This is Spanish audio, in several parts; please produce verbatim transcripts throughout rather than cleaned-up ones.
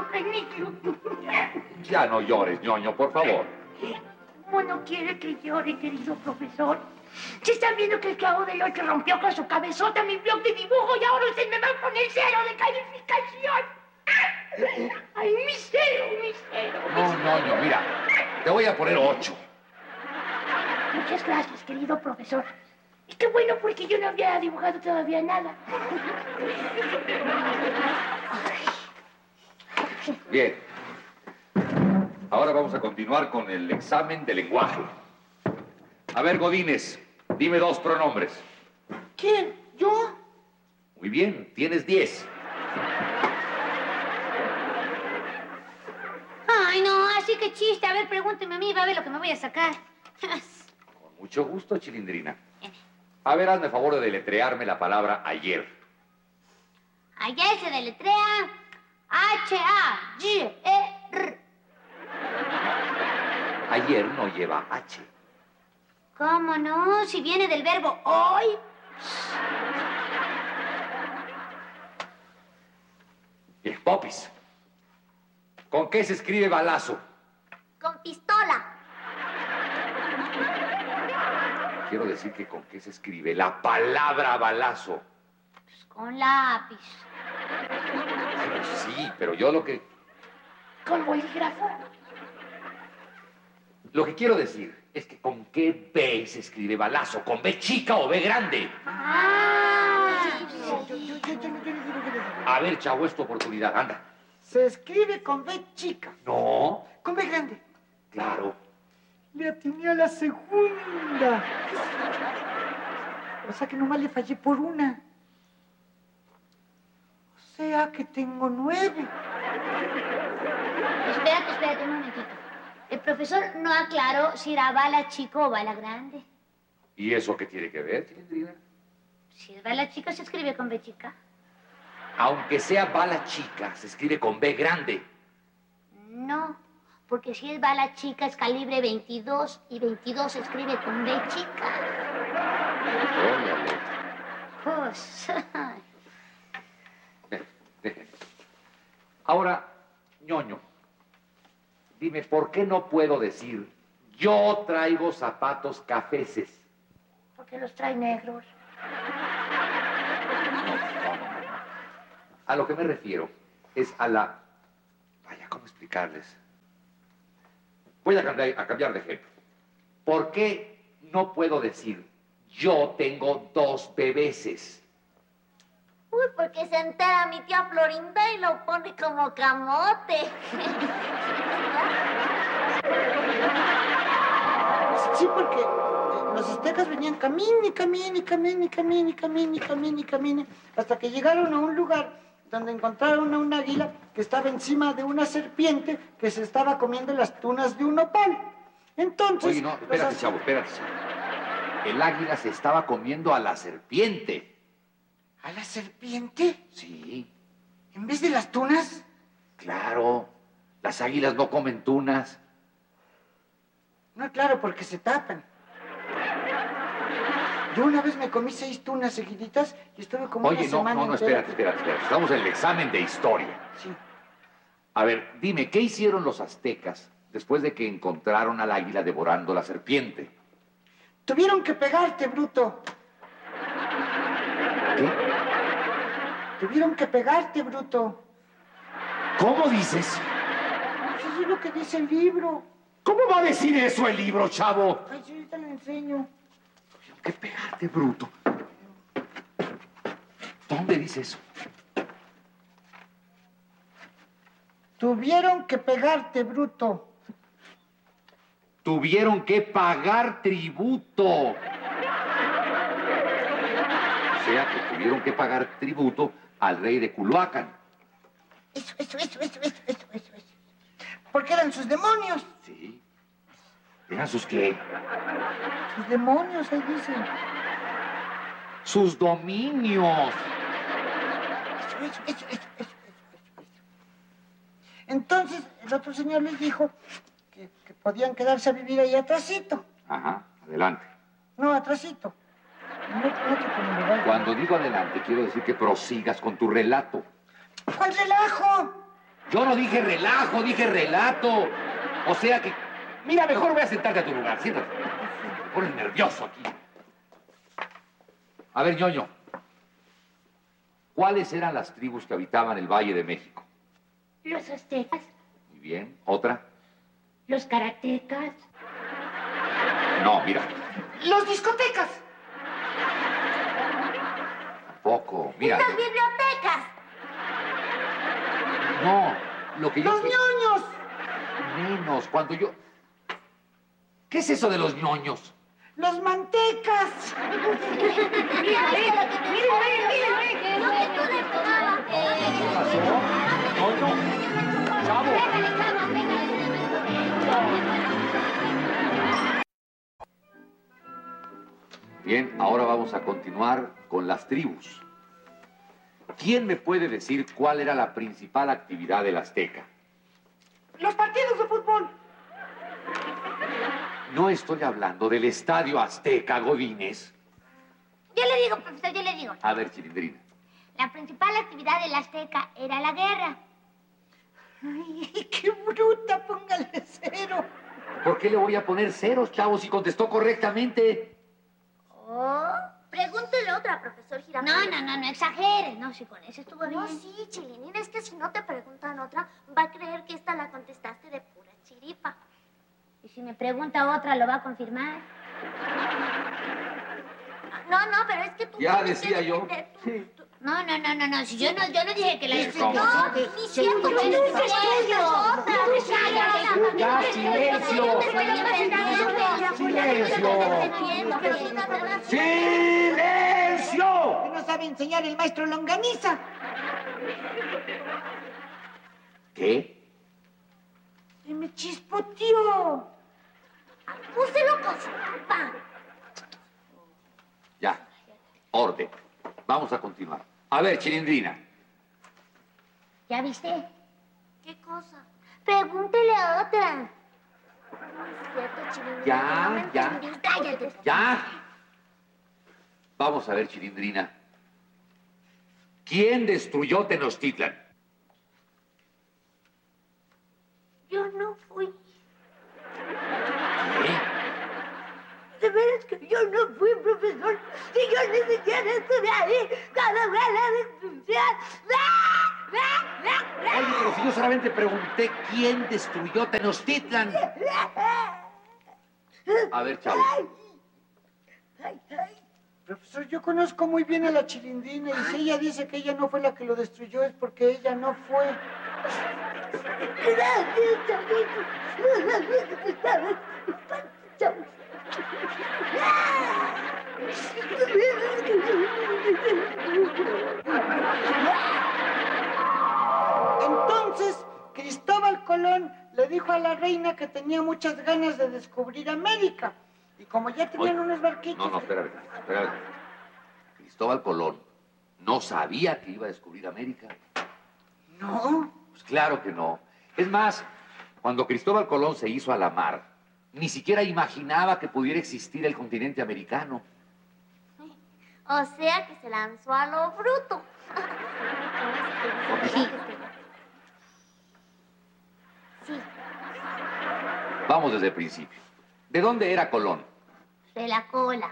Remigio. Ya no llores, ñoño, por favor. ¿Cómo no quiere que llore, querido profesor? Si están viendo que el clavo del ocho rompió con su cabezota mi blog de dibujo y ahora usted me va a poner cero de calificación. ¡Ay, mi cero, mi cero! No, ñoño, mira, te voy a poner ocho. Muchas gracias, querido profesor. Y qué bueno, porque yo no había dibujado todavía nada. Bien. Ahora vamos a continuar con el examen de lenguaje. A ver, Godínez, dime dos pronombres. ¿Quién? ¿Yo? Muy bien, tienes diez. Ay, no, así que chiste. A ver, pregúnteme a mí, va a ver lo que me voy a sacar. Con mucho gusto, Chilindrina. A ver, hazme favor de deletrearme la palabra ayer. Ayer se deletrea H A G E R. Ayer no lleva H. ¿Cómo no? Si viene del verbo hoy. Bien, Popis. ¿Con qué se escribe balazo? Con pistola. Quiero decir que con qué se escribe la palabra balazo. Pues con lápiz. Sí, pero yo lo que... ¿Con bolígrafo? Lo que quiero decir es que con qué B se escribe balazo. ¿Con B chica o B grande? Ah, A ver, chavo, es tu oportunidad. Anda. Se escribe con B chica. No. Con B grande. Claro. Le atiné a la segunda. O sea que nomás le fallé por una. O sea que tengo nueve. Espérate, espérate un momentito. El profesor no aclaró si era bala chico o bala grande. ¿Y eso qué tiene que ver, Chilindrina? Si es bala chica, se escribe con B chica. Aunque sea bala chica, se escribe con B grande. No, porque si es bala chica es calibre veintidós y veintidós se escribe con B chica. Órale. Pues... Ahora, ñoño, dime, ¿por qué no puedo decir yo traigo zapatos cafeces? Porque los trae negros. No, no, no, no. A lo que me refiero es a la... Vaya, ¿cómo explicarles? Voy a cambiar, a cambiar de ejemplo. ¿Por qué no puedo decir yo tengo dos bebeses? Uy, porque se entera mi tía Florinda y lo pone como camote. Sí, porque los aztecas venían camine, camine, camine, camine, camine, camine, camine, hasta que llegaron a un lugar donde encontraron a un águila que estaba encima de una serpiente que se estaba comiendo las tunas de un nopal. Entonces... Oye, no, espérate, los... chavo, espérate, chavo. El águila se estaba comiendo a la serpiente. ¿A la serpiente? Sí. ¿En vez de las tunas? Claro. Las águilas no comen tunas. No, claro, porque se tapan. Yo una vez me comí seis tunas seguiditas y estuve como Oye, una no, semana no, no, entera. espérate, espérate, espérate. Estamos en el examen de historia. Sí. A ver, dime, ¿qué hicieron los aztecas después de que encontraron al águila devorando la serpiente? Tuvieron que pegarte, bruto. ¿Qué? Tuvieron que pegarte, bruto. ¿Cómo dices? Eso es lo que dice el libro. ¿Cómo va a decir eso el libro, chavo? Ay, sí, ahorita lo enseño. Tuvieron que pegarte, bruto. ¿Dónde dice eso? Tuvieron que pegarte, bruto. Tuvieron que pagar tributo. O sea, que tuvieron que pagar tributo al rey de Culhuacán. Eso, eso, eso, eso, eso, eso, eso, eso. Porque eran sus demonios. Sí. ¿Eran sus qué? Sus demonios, ahí dicen. Sus dominios. Eso, eso, eso, eso, eso, eso, eso. Entonces, el otro señor les dijo que, que podían quedarse a vivir ahí atrásito. Ajá, adelante. No, atrásito. No, no te ponen lugar. Cuando digo adelante, quiero decir que prosigas con tu relato. ¿Cuál relajo? Yo no dije relajo, dije relato. O sea que... Mira, mejor voy a sentarte a tu lugar. Siéntate. Me pones nervioso aquí. A ver, ñoño. ¿Cuáles eran las tribus que habitaban el Valle de México? Los aztecas. Muy bien. ¿Otra? Los karatecas. No, mira. Los discotecas. Tampoco. Mira. Las bibliotecas. No. Lo que yo... Los ñoños. Menos. Cuando yo... ¿Qué es eso de los ñoños? Los mantecas. Mira, mira, mira, mira. Lo que tú detonabas. ¿Qué pasó? ¿Ñoño? ¡Chavo! Pégale, chavo, pégale. Bien, ahora vamos a continuar con las tribus. ¿Quién me puede decir cuál era la principal actividad del azteca? Los partidos de fútbol. No estoy hablando del estadio azteca, Godínez. Yo le digo, profesor, yo le digo. A ver, Chilindrina. La principal actividad del azteca era la guerra. Ay, qué bruta, póngale cero. ¿Por qué le voy a poner ceros, chavos, si contestó correctamente? Oh, pregúntele otra, profesor Girafales. No, no, no, no exageres. No, si con eso estuvo bien. No, sí, Chilinín, es que si no te preguntan otra, va a creer que esta la contestaste de pura chiripa. Y si me pregunta otra, ¿lo va a confirmar? No, no, pero es que tú... Ya tienes que decía yo. defender tu- Sí. tu- No, no, no, no, no. Si yo no, yo no dije que la... Dice ¿Cómo? que- No, que- ni que- cierto, que- pero que- es otra. Ya, silencio. ¡Silencio! Que no sabe enseñar el maestro Longaniza. ¿Qué? Se me chispoteó. Púselo con su culpa. Ya. Orden. Vamos a continuar. A ver, Chilindrina. ¿Ya viste? ¿Qué cosa? Pregúntele a otra. No es cierto, Chilinín. Ya, no me ya. entendiste. Cállate. ¿Ya? Vamos a ver, Chilindrina. ¿Quién destruyó Tenochtitlan? Yo no fui. ¿Qué? De veras que yo no fui, profesor. Si yo ni siquiera estuve ahí cuando fue la destrucción. Oye, pero si yo solamente pregunté quién destruyó Tenochtitlan. A ver, chavo. Ay, ay. Profesor, yo conozco muy bien a la Chilindrina y si ella dice que ella no fue la que lo destruyó es porque ella no fue. Gracias, chavito. No sabía que te estabas disculpando, chavo. Entonces, Cristóbal Colón le dijo a la reina que tenía muchas ganas de descubrir América. Y como ya tenían Oye, unos barquitos... No, no, espérame, espérame. Cristóbal Colón no sabía que iba a descubrir América. No. Pues claro que no. Es más, cuando Cristóbal Colón se hizo a la mar, ni siquiera imaginaba que pudiera existir el continente americano. O sea que se lanzó a lo bruto. Sí. Sí. Vamos desde el principio. ¿De dónde era Colón? De la cola.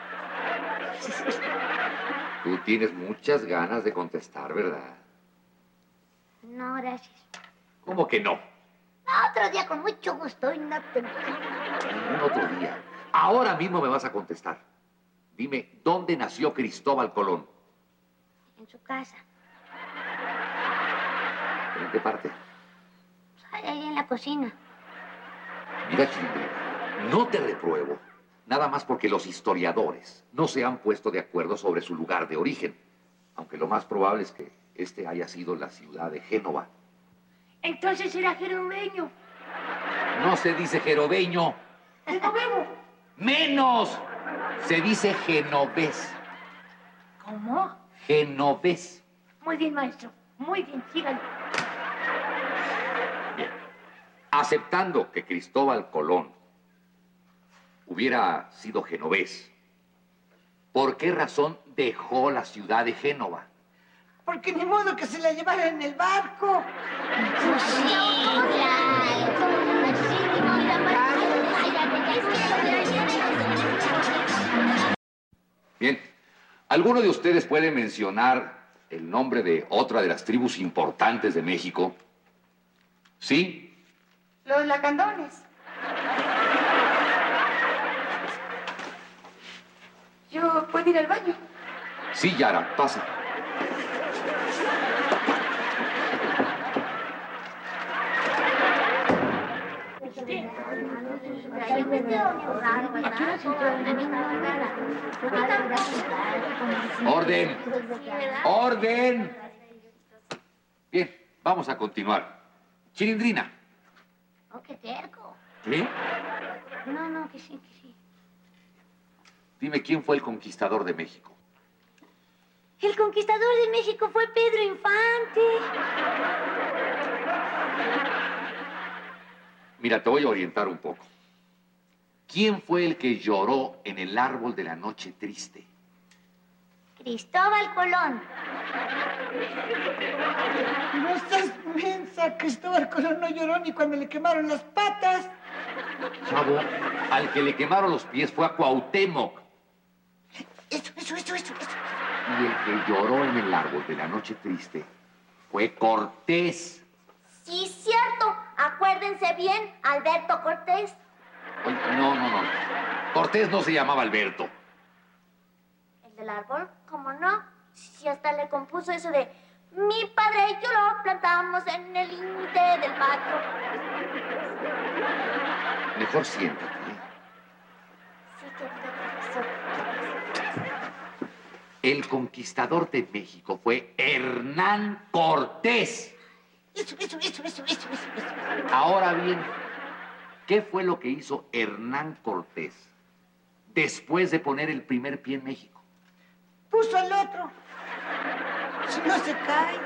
Tú tienes muchas ganas de contestar, ¿verdad? No, gracias. ¿Cómo que no? Otro día con mucho gusto y no te... Ningún otro día. Ahora mismo me vas a contestar. Dime, ¿dónde nació Cristóbal Colón? En su casa. ¿En qué parte? Ahí en la cocina. Mira, Chilindrina, no te repruebo, nada más porque los historiadores no se han puesto de acuerdo sobre su lugar de origen, aunque lo más probable es que este haya sido la ciudad de Génova. Entonces era jeromeño. No se dice jerobeño, Genoveo. menos, se dice genovés, ¿Cómo? genovés. Muy bien, maestro. Muy bien, síganlo. Bien, aceptando que Cristóbal Colón hubiera sido genovés, ¿por qué razón dejó la ciudad de Génova? Porque ni modo que se la llevara en el barco. Pues sí, claro. Bien. ¿Alguno de ustedes puede mencionar el nombre de otra de las tribus importantes de México? ¿Sí? Los lacandones. ¿Yo puedo ir al baño? Sí, Yara, pasa. ¡Orden! ¡Orden! Bien, vamos a continuar. Chilindrina. Oh, qué terco. ¿Sí? No, no, que sí, que sí. Dime, ¿quién fue el conquistador de México? El conquistador de México fue Pedro Infante. Mira, te voy a orientar un poco. ¿Quién fue el que lloró en el árbol de la noche triste? Cristóbal Colón. No seas mensa, Cristóbal Colón no lloró ni cuando le quemaron las patas. Chavo, al que le quemaron los pies fue a Cuauhtémoc. Eso, eso, eso, eso, eso. Y el que lloró en el árbol de la noche triste fue Cortés. Sí, cierto. Acuérdense bien, Alberto Cortés. Oye, no, no, no. Cortés no se llamaba Alberto. ¿El del árbol? ¿Cómo no? Si hasta le compuso eso de mi padre y yo lo plantamos en el límite del patio. Mejor siéntate. ¿eh? Sí, querido profesor. El conquistador de México fue Hernán Cortés. Eso, eso, eso, eso, eso, eso, eso. Ahora bien, ¿qué fue lo que hizo Hernán Cortés después de poner el primer pie en México? Puso al otro. Si no se cae.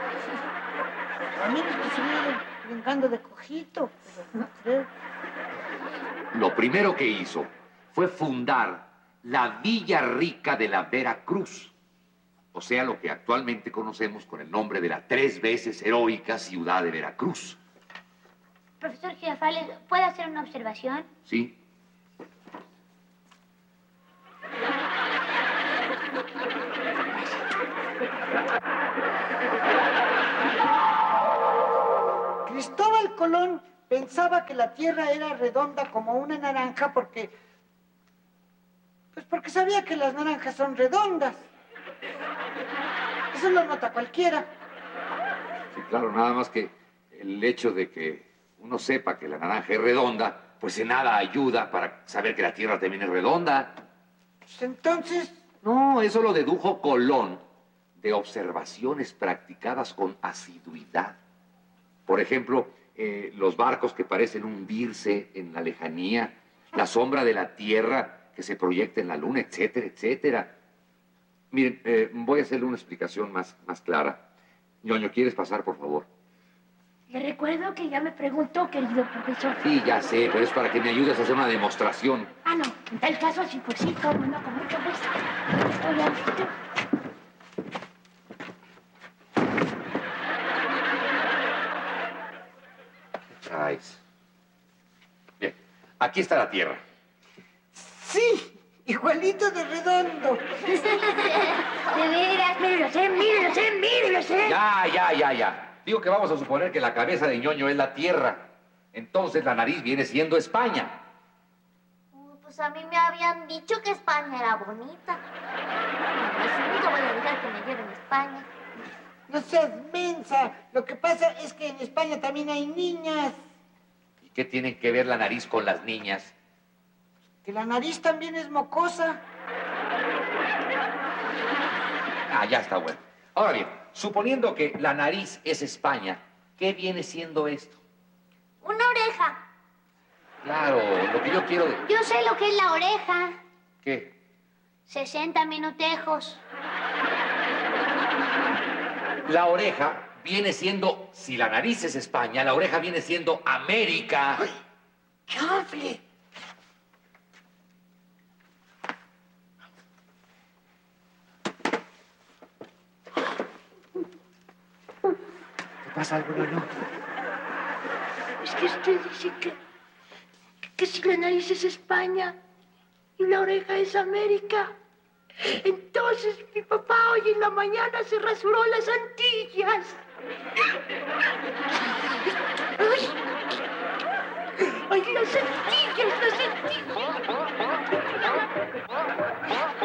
A mí me estuvieron brincando de cojito, pero no creo. Lo primero que hizo fue fundar la Villa Rica de la Veracruz, o sea, lo que actualmente conocemos con el nombre de la tres veces heroica ciudad de Veracruz. Profesor Girafales, ¿puede hacer una observación? ¿Sí? Cristóbal Colón pensaba que la Tierra era redonda como una naranja porque... Pues porque sabía que las naranjas son redondas. Eso lo nota cualquiera. Sí, claro, nada más que el hecho de que uno sepa que la naranja es redonda, pues en nada ayuda para saber que la Tierra también es redonda. Pues entonces... No, eso lo dedujo Colón de observaciones practicadas con asiduidad. Por ejemplo, eh, los barcos que parecen hundirse en la lejanía, la sombra de la Tierra que se proyecta en la Luna, etcétera, etcétera. Miren, eh, voy a hacerle una explicación más, más clara. Ñoño, ¿quieres pasar, por favor? Le recuerdo que ya me preguntó, querido profesor. Sí, ya sé, pero es para que me ayudes a hacer una demostración. Ah, no. En tal caso, sí, pues sí, cómo no, con mucho gusto. Estoy listo. Traes. Bien, aquí está la Tierra. Sí, igualito de redondo. De veras, mírelo, sé, mírelo, sé, mírelo, sé. Ya, ya, ya, ya. Digo que vamos a suponer que la cabeza de Ñoño es la Tierra. Entonces la nariz viene siendo España. Uh, Pues a mí me habían dicho que España era bonita. Así nunca voy a dejar que me lleven a España. No seas mensa. Lo que pasa es que en España también hay niñas. ¿Y qué tienen que ver la nariz con las niñas? Que la nariz también es mocosa. Ah, ya está bueno. Ahora bien, suponiendo que la nariz es España, ¿qué viene siendo esto? Una oreja. Claro, lo que yo quiero de... Yo sé lo que es la oreja. ¿Qué? sesenta minutejos. La oreja viene siendo, si la nariz es España, la oreja viene siendo América. ¡Ay! ¡Qué hable! ¿Pasa algo, Lolo? Es que usted dice que, que si la nariz es España y la oreja es América, entonces mi papá hoy en la mañana se rasuró las Antillas. ¡Ay! ¡Ay, las Antillas, las Antillas!